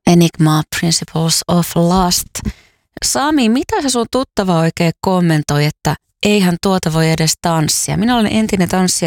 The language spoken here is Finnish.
Enigma Principles of Lust. Sami, mitä se sun tuttava oikein kommentoi, että eihän tuota voi edes tanssia? Minä olen entinen tanssija